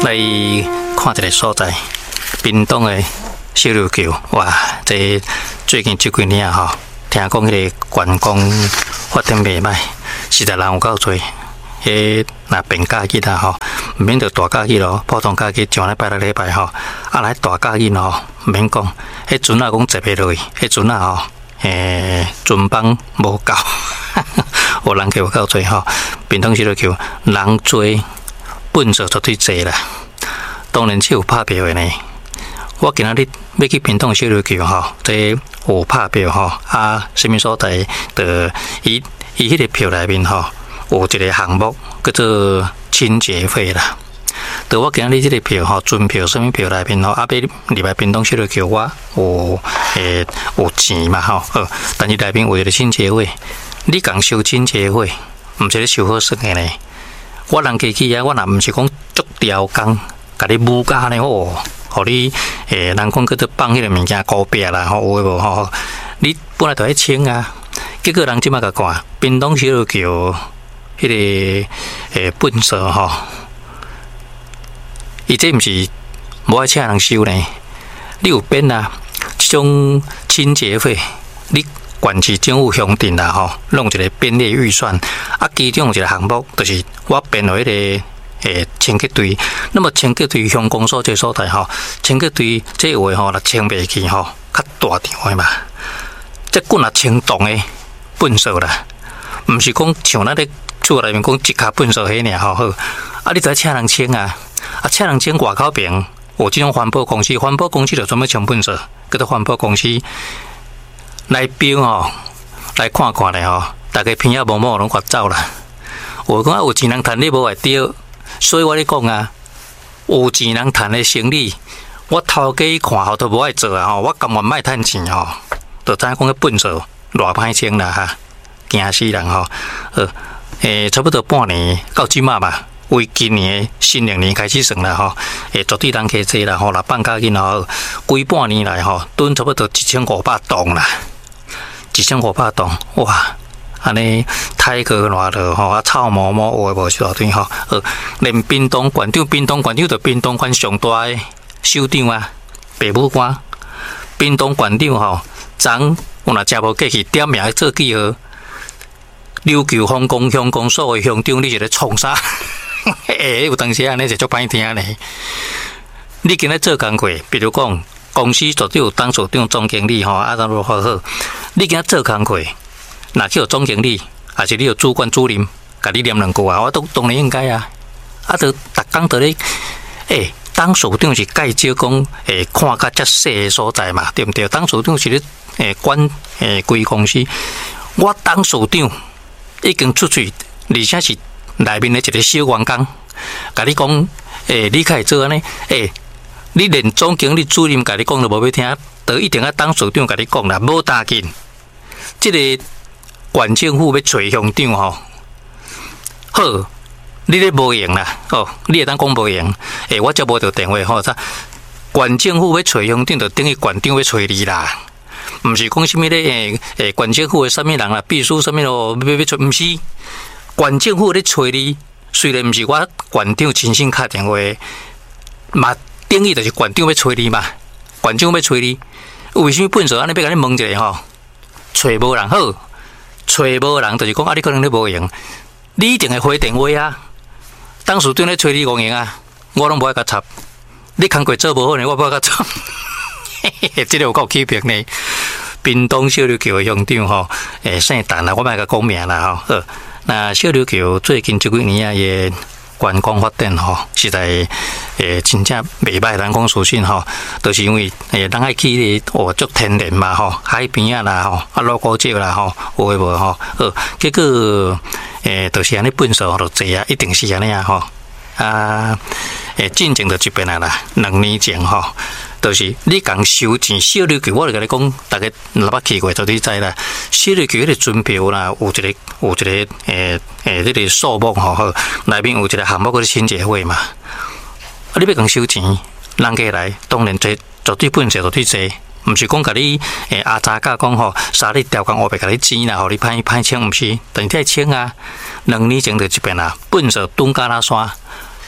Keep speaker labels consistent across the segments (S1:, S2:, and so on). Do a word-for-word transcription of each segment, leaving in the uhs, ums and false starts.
S1: 来看一个所在，屏东的小琉球，哇！这最近这几年啊，吼，听讲迄个观光发展袂歹，实在人有够多。迄若平假日啊，吼，毋免着大假日咯，普通假日上礼拜六礼拜吼，啊来大假日吼，毋免讲，迄船啊讲坐袂落去，迄船啊吼，诶，船帮无够，有人去有够多吼。屏东小琉球人多，本事绝对多啦。当然是有拍票的呢。我今仔日要去屏东小琉球吼，这有拍票吼，啊，什么所在的？伊伊迄个票内面吼。有一个项目叫做清洁费啦，在我今日这个票吼，船票什么票内面吼，啊，要入来屏东小琉球，我有诶有钱嘛吼，呃，但是内面有一个清洁费，你讲收清洁费，毋是咧收好算的呢。我人家去啊，我若毋是讲足刁工，甲你舞甲呢哦，互你诶，人讲叫做放迄个物件高壁啦，吼有诶无吼？你本来就爱清啊，结果人即马甲看屏东小琉球。迄、那个诶本色吼，伊这毋是无爱请人收呢？你有变啊？即种清洁费，你县市政府乡镇啦吼，弄一个编列预算，啊，其中有一个项目，就是我编落迄个诶清洁队。那么清洁队乡公所这所在吼，清洁队这话吼，若清袂起吼，较大场的嘛。这滚啊清动的本色啦，毋是讲像咱咧。厝内面讲一卡粪扫迄尔吼好，啊！你知请人清啊？啊，请人清外口边有这种环保公司，环保公司就专门清粪扫，叫做环保公司来标吼，来看看咧吼，大家偏啊无某拢发走啦。我讲有钱人赚你无会对，所以我咧讲啊，有钱人赚的生意，我头家看后都无爱做啊吼，我甘愿卖趁钱吼，就知影讲个粪扫偌歹清啦哈，惊死人吼，呃。诶，差不多半年到即马吧，为今年新历年开始算啦吼，诶，绝对人客济啦吼，若放假日吼，规半年来吼，吨差不多一千五百吨啦，一千五百吨，哇！安尼泰哥热落吼，啊臭毛毛有诶无是偌对吼，呃，连屏东县长、屏东县长着屏东县上大诶首长啊，白母官，屏东县长吼，昨有若真无过去点名做记号。琉球方公乡公所的乡长，你是咧创啥？诶，有当时安尼是足歹听咧。你今日做工课，比如讲公司绝对有董事长、总经理吼，啊，怎如何好？你今日做工课，若去有总经理，还是你有主管、主任，甲你念两句啊？我都当然应该啊。啊，都逐工都咧，诶，董事长是介绍讲，诶，看较遮细的所在嘛，对毋对？董事长是咧，诶，管诶规公司，我董事长。已经出去，而且是内面的一个小员工，甲你讲，诶、欸，你可以做安尼，诶、欸，你连总经理、主任甲你讲都无要听，都一定要董事长甲你讲啦，无打紧。这个县政府要找乡长吼，好，你咧无用啦，哦，你会当讲无用，诶、欸，我接无到电话吼，啥？县政府要找乡长，就等于县长要找你啦。毋是讲什么咧？诶诶，县政府的什么人啦，秘书什么咯，要要找，毋是县政府咧找你。虽然毋是我县长亲身打电话，嘛等于就是县长要找你嘛。县长要找你，为什么本事安尼要甲你问一下吼？找无人好，找无人就是讲啊，你可能你无用，你一定会回电话啊。董事长咧找你无用啊，我拢无爱甲插。你工课做无好呢，我无爱甲插。这个有够欺骗呢！屏东小琉球的乡长吼，诶，姓陈啦，我莫甲讲名啦吼。呃，那小琉球最近这几年啊，也观光发展吼，实在诶真正袂歹，人讲属实吼，都是因为诶，人爱去哦，足天然嘛吼，海边啊啦吼，啊鹿角石啦吼，有诶无吼？呃，结果诶，都是安尼本数就济啊，一定是安尼啊吼。啊，诶，进前就一边啊啦，两年前吼。就是你讲收钱，小琉球我就甲你讲，大家若捌去过就你知啦。小琉球迄个船票啦，有一个有一个诶诶，迄个数目吼，内面有一个项目叫做清洁费嘛。啊，你要讲收钱，人家来，当然这绝对本事绝对济，毋是讲甲你诶阿查甲讲吼，三日调工我袂甲你钱啦，互你歹歹清，毋是，但是你爱清啊。两年前就一遍啦，本事蹲加拉山。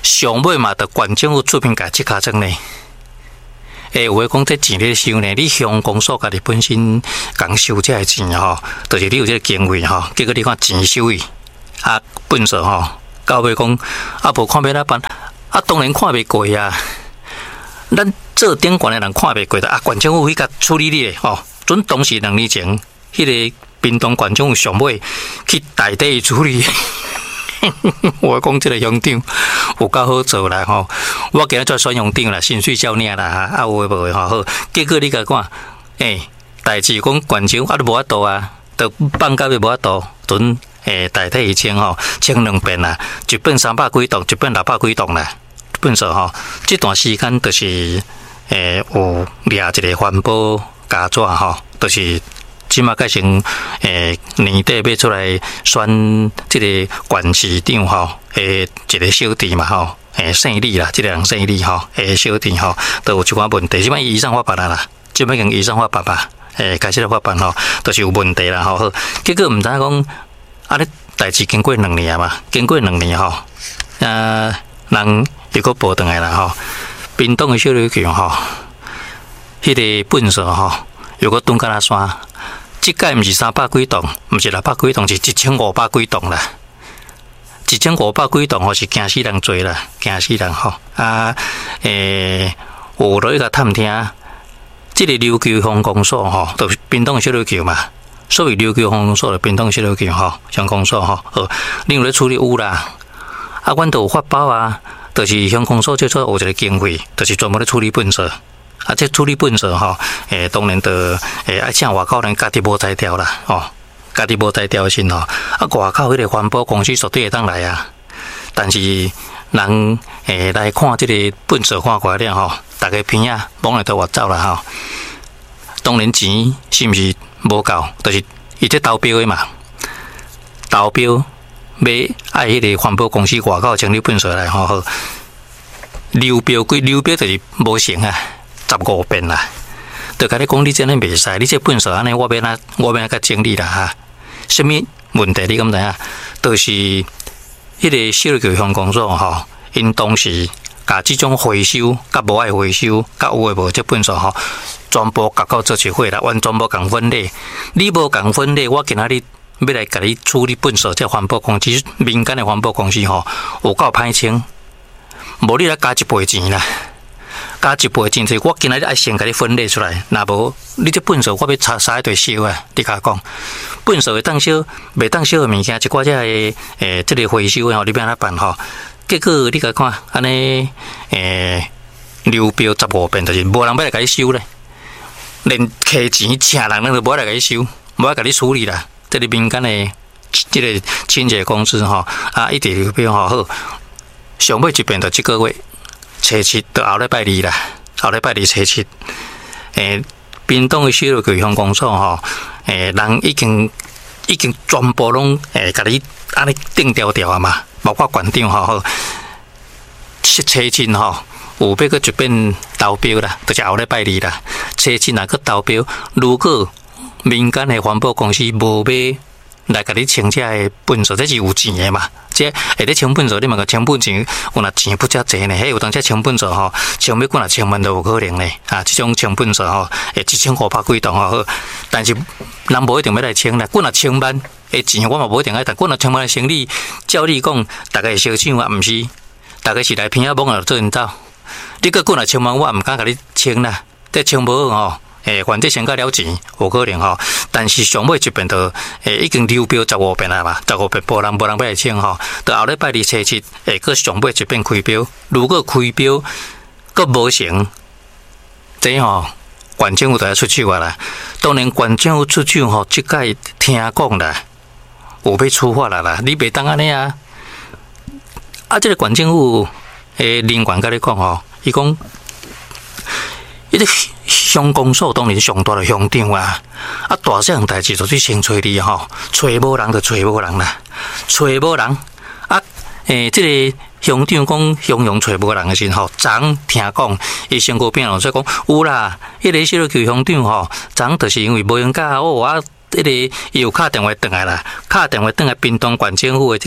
S1: 上尾嘛，得县政府出面甲即卡证呢。诶，有诶讲这钱咧收呢，你乡公所家己本身共收这个钱吼，就是你有这个经费吼，结果你看钱收去，啊，本色吼，到尾讲啊，无看要哪办，啊，当然看袂过啊。咱做顶管诶人看袂过的，啊，县政府去甲处理你诶吼，准当时两年前，迄、那个屏东县政府上尾去代替处理。我讲这个乡长有够好做啦吼，我今日做选乡长啦，薪水少领啦，啊有诶无诶吼好，结果你甲看，诶、欸，代志讲县政啊都无法度啊，都放假都无法度，准诶代替伊清吼，清两遍啦，一本三百几栋，一本六百几栋啦，本说吼，这段时间就是诶、欸、有掠一个环保家纸吼，就是。即马改成诶年底要出来选即个县市长吼，诶一个小弟嘛吼，诶胜利啦，即个人胜利吼，诶小弟吼，都有一寡问题，即摆伊上法办啦，即摆已经伊上法办吧，诶开始咧法办吼，都是有问题啦吼，好，结果毋知讲啊咧代志经过两年嘛，经过两年吼，啊人又搁报转来啦吼，屏东诶小琉球吼，迄、那个本社吼又搁蹲甲拉山。即届毋是三百几栋，毋是六百几栋，是一千五百几栋啦。一千五百几栋吼是惊死人做啦，惊死人吼。啊，诶，有落去甲探听，即、這個琉球乡公所吼，就是屏东小琉球嘛。所谓琉球乡公所就屏东小琉球吼，乡公所吼，好，另有咧处理有啦。啊，阮都有发包啊，就是乡公所即做有一个经费，就是专门咧处理垃圾。啊，这处理垃圾吼，诶，当然的，诶，爱请外口人家己无才调啦，哦，家己无才调先吼。啊，外口迄个环保公司绝对会当来啊，但是人诶来看这个垃圾看过了吼，大家片啊，往来都活走啦吼。当然钱是毋是无够，就是伊这投标的嘛，投标要爱迄个环保公司外口整理垃圾来吼，好，流标归流标就是无成啊。十五遍啦，就甲你讲，你真诶袂使，你这垃圾安尼，我要哪，我要甲整理啦哈。什么问题你敢知影？就是迄个小琉球乡公所吼，因当时甲即种回收、甲无爱回收、甲有诶无这垃圾吼，全部夹到做一伙啦，完全无共分类。你无共分类，我今仔日要来甲你处理垃圾，这环保公司、民间诶环保公司吼，有够歹清，无你来加一倍钱啦。加一倍真济，我今仔日爱先甲你分类出来，若无你这垃圾我要查啥一堆烧啊！你甲讲，垃圾会当烧，袂当烧诶物件，一寡只诶诶，即个回收诶吼，你要安怎办吼？结果你甲看，安尼诶，流标十五遍，就是无人要来甲你收咧，连摕钱请人，咱都无来甲你收，无来甲你处理啦。即个民间诶，即个清洁公司吼，啊，一直流标吼好，上尾一遍就即个月。初七到后礼拜二啦，后礼拜二初七，诶，屏东的小琉球乡公所吼，诶，人已经已经全部拢诶，甲你安尼定调调啊嘛，包括县长吼，初七吼有要个一遍投标啦，就是后礼拜二啦，初七若个投标，如果民间的环保公司无要来甲你清这个垃圾，这是有钱的嘛？这下咧清垃圾，你问个清垃圾有若钱不遮济呢？迄有当这清垃圾吼，清要几若千万都有可能呢。啊，这种清垃圾吼，诶，一千五百几栋吼好，但是人无一定要来清啦。几若千万诶钱，我嘛无一定爱，但几若千万的生意，照你讲，大家会相信啊？毋是，大家是来偏啊摸啊做人走。你个几若千万，我毋敢甲你清啦，这清无好吼。诶，反正先甲了钱有可能吼，但是上尾一遍都诶已经流标十五遍啦嘛，十五遍无人无人要来清吼，到后礼拜二初七，诶，个上尾一遍开标，如果开标个无成，这吼县政府就要出手啊啦。当然县政府出手吼，即届听讲啦，有要处罚啦啦，你袂当安尼啊。啊，这个县政府诶人员甲你讲吼，伊讲。伊个乡公所当然是上大的乡长啊，啊大细项代志就去先找你吼，找无人就找无人啦，找无人啊，诶、欸，即、這个乡长讲乡乡找无人的时候，昨听讲伊身躯边老说讲有啦，迄、那个小琉球乡长吼，昨就是因为无闲假哦啊，迄、那个伊有敲电话转来啦，敲电话转来屏东县政府的即、這個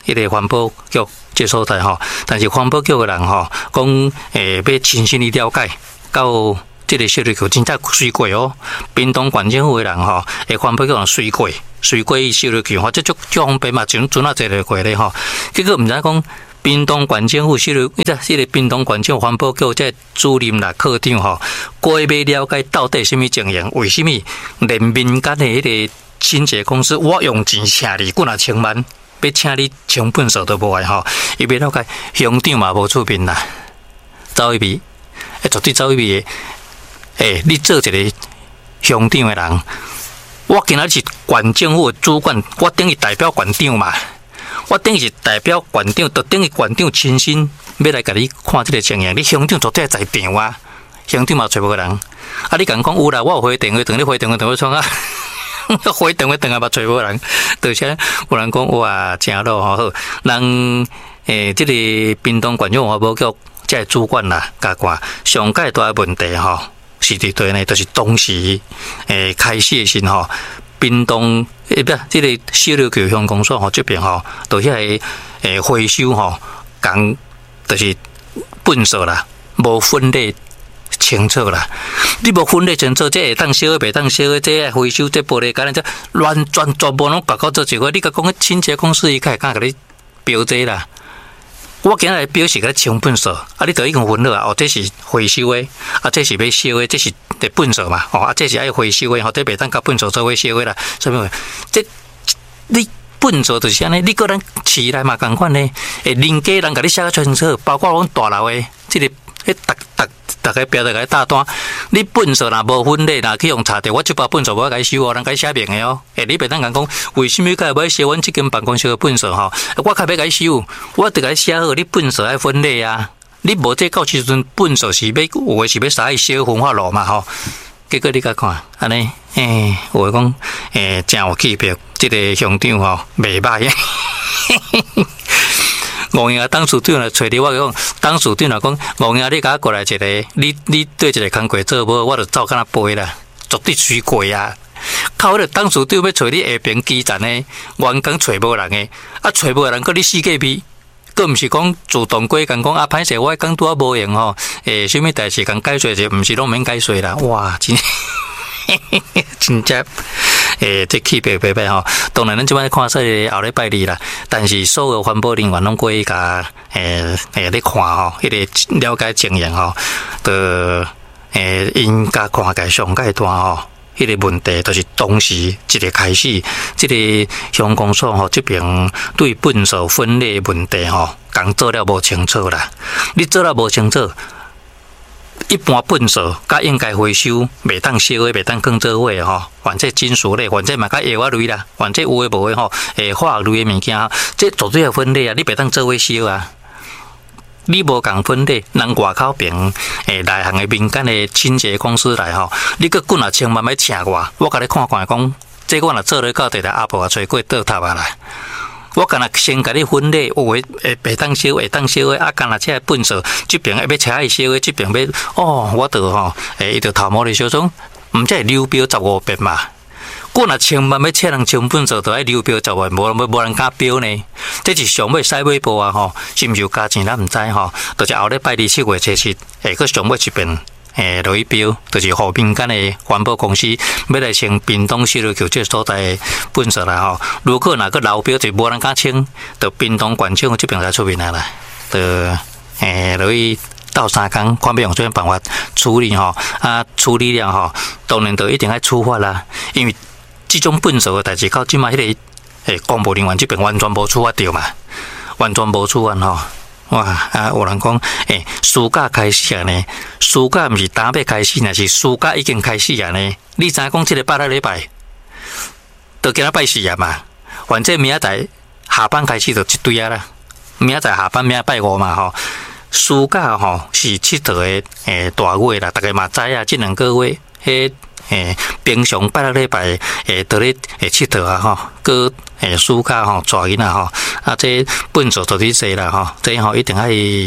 S1: 迄个环保局这所在吼，但是环保局的人吼，讲诶要亲身去了解到。这个小琉球真正水过哦，屏东县政府的人吼，诶，环保局人水过，水过小琉球吼，这足足方便嘛，阵阵啊坐落过咧吼。结果毋知讲屏东县政府小琉，即个即个屏东县政府环保局这主任啦科长吼，过要了解到底什么情形，为什么连民间的迄个清洁公司，我用钱请你，几若千万，要请你成本数都无爱吼，伊要了解乡长嘛无出面啦，走一边，诶，绝对走一边。诶、欸，你做一个乡长的人，我今仔是县政府的主管，我等于代表县长嘛，我等于是代表县长，就等于县长亲身要来甲你看这个情形。你乡长绝对在场啊，乡长嘛找无人，啊，你讲讲有啦，我有回电话，等你回电话，等我创啊，回电话等下嘛找无人，而且有人讲哇，真路吼好，人诶，这个屏东县政府环保局这主管啦，甲看上界大问题吼。是伫对呢，就是当时诶开始的时吼，屏东诶不，即个小琉球乡公所吼这边吼，都遐个诶回收吼，讲就是粪扫啦，无分类清楚啦。你无分类清楚，这会当烧的，袂当烧的，这回收这玻璃干这乱全全部拢搞到做一个，你甲讲清洁公司伊开敢甲你标这啦。我今日表示个清粪扫，啊，你就已经分了啊！哦，这是回收的，啊，这是要烧的，这是得粪扫嘛，哦，啊，这是爱回收的，吼，这袂当甲粪扫做伙烧的啦。所以，这你粪扫就是安尼，你个人市内嘛共款呢，诶，邻家人甲你写个清楚，包括阮大楼的，这个迄逐逐逐个标在个大单，你粪扫若无分类，若去用查着，我这包粪扫我甲伊收哦，人甲伊写明的哦。诶，你袂当讲讲，为什么甲要收阮这间办公室的粪扫吼？我较要甲伊收，我得甲伊写好，你粪扫爱分类啊。你无这到时阵粪扫是要有诶是要啥去烧焚化炉嘛吼？结果你甲看，安尼，诶，有诶讲，诶，真有气魄，这个乡长吼袂歹。吴英啊，当处长来找你，我讲，当处长来讲，吴英，你甲我过来一个，你你对一个工课做无，我就走敢若飞啦，绝对水过啊！靠，迄个当处长要找你下边基站的员工找无人的，啊找无人，佮你死隔壁，佮毋是讲主动过讲讲啊，歹势我讲拄啊无用吼，诶，啥物代志讲解说者，毋是拢免解说啦，哇，真真正。诶，这气魄袂歹吼。当然，咱即摆看说后礼拜二啦，但是所有环保人员拢过去甲诶诶咧看吼，迄个了解情形吼，就诶因甲看界上界段吼，迄个问题就是当时一个开始，即个乡公所吼这边对粪扫分类问题吼，讲做了无清楚啦。你做了无清楚。一般粪扫甲应该回收，袂当烧的，袂当更做伙吼。反正金属类，反正嘛甲药啊类啦，反正有诶无诶吼，诶化学类诶物件，这绝对要分类啊！你袂当做伙烧啊！你无共分类，人外口边诶内行诶民间诶清洁公司来吼，你佫几若千万要请我，我甲你看看讲，这我若做咧到地来，阿婆啊，找过倒塌啊啦。我干那先甲你分类，有诶会袂当烧，会当烧诶，啊，干那这粪扫，这边要车去烧诶，这边要哦，我着吼，诶，伊着头毛咧小种，毋则会流标十五遍嘛。我若千万要请人清粪扫，着爱流标十五遍，无无无人敢标呢。这是上尾西尾部啊吼，是毋是有加钱咱毋知吼，就是后礼拜二七月初七，下个上尾一遍。诶，落去标，就是互民间的环保公司要来清屏东小琉球这所在粪扫啦吼。如果哪个流标就无人敢清，就屏东县政府这边才出面来啦。就诶落去斗三工，看要用怎样办法处理吼。啊，处理了吼，当然就一定要处罚啦。因为这种粪扫的代志，到即卖迄个诶公务人员这边完全无处罚到嘛，完全无处罚吼。哇！啊，有人讲，诶、欸，暑假开始啊呢，暑假毋是打要开始，若是暑假已经开始啊呢。你知影讲，即个拜六礼拜，就今仔拜四啊嘛。反正明仔载下班开始就一堆啊啦。明仔载下班，明仔拜五嘛吼。暑假吼是佚佗的诶大月啦，大家嘛知啊，即两个月迄。诶，平常拜六礼拜诶，倒咧诶佚佗啊吼，搁诶暑假吼，带囡仔吼，啊这粪扫到底济啦吼，这吼一定爱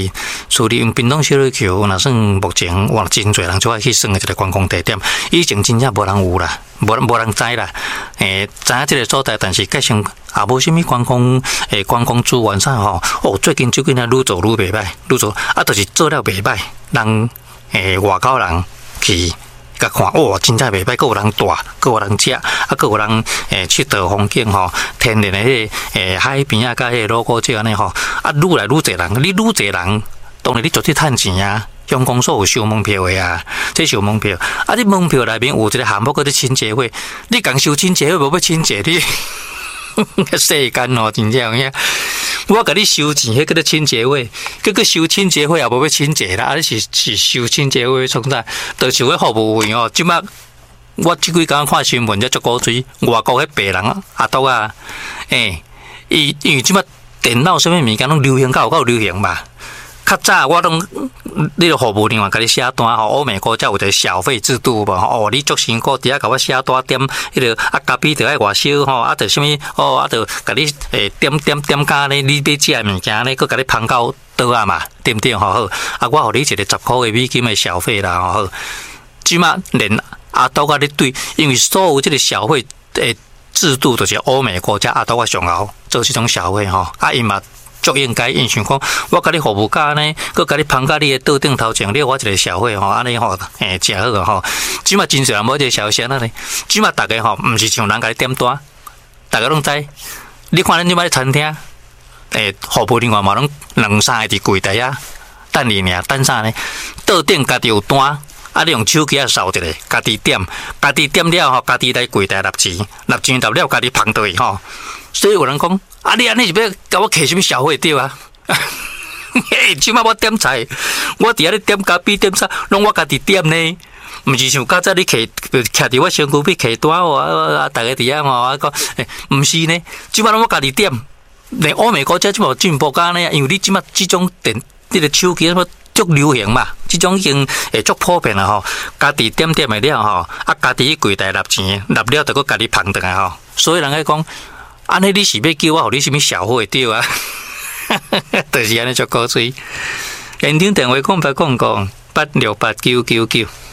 S1: 处理用滨东小琉球，若算目前哇真侪人就爱去算的一个观光地点。以前真正无人有啦，无无人知啦。诶，知影这个所在，但是加上也无虾米观光诶观光资源啥吼。哦，最近最近啊，愈做愈袂歹，愈做啊，就是做了袂歹，人诶外口人去。甲看，哇，真正袂歹，阁有人住，阁有人食，啊，阁有人诶去佗风景吼，天然诶迄诶海边啊，甲迄个路古迹安尼吼，啊，愈来愈侪人，你愈侪人，当然你绝对趁钱啊。乡公所有收门票的啊，这收门票，啊，你门票内面有一个项目叫做清洁费，你共收清洁费，无要清洁你，世间哦，真正有影。我甲你收钱，迄叫做清洁费，佮佮收清洁费也无要清洁啦，啊！你是是收清洁费创啥？就像迄服务费哦，即摆我即几工看新闻，才足古锥，外国迄白人啊，阿斗啊，诶、欸，伊因为即摆电脑啥物物件拢流行，较有够流行嘛。较早我拢，你个服务人员甲你写单吼，欧美国家有一个小费制度无？哦，你足辛苦，伫遐甲我写单点，迄个啊，咖啡着爱偌少吼，啊，着啥物哦，啊，着甲你诶点点点加呢，你要食物件呢，佮甲你捧到倒啊嘛，对毋对？吼好，啊，我互你一个十箍的美金的小费啦，吼好。即马连阿斗甲你对，因为所有即个小费诶制度，就是欧美国家阿斗个上后做即种小费吼，啊，伊嘛。足应该，因想讲，我甲你服务价呢，佮甲你捧甲你的桌顶头前，你我一个小费吼，安尼吼，诶，诚好个吼。即马真侪人无一个小费安尼，即马逐个吼，毋是像人甲你点单，逐个拢知。你看恁即摆餐厅，诶，服务人员嘛拢两三个伫柜台啊，等你尔，等啥呢？桌顶家己有单，啊，你用手机啊扫一个，家己点，家己点了吼，家己来柜台纳钱，纳钱纳了，家己捧倒去吼。所以有人讲。啊！你安尼是要甲我摕什么小费对啊？嘿，即摆我点菜，我伫遐咧点咖啡点啥，拢我家己点呢。毋是像较早你摕徛伫我身躯边摕单哦，啊，逐个伫遐吼，啊讲，诶，毋是呢，即摆拢我家己点。连欧美国家即摆进步甲安尼啊，因为你即摆即种电，你个手机什么足流行嘛，即种已经会足普遍啦吼。家己点点的了吼，啊，家己去柜台纳钱，纳了就搁家己捧转来吼。所以人家讲。安尼你是要叫我，互你什么小费对啊？就是安尼足古锥。现场电话空八空空八六八九九九。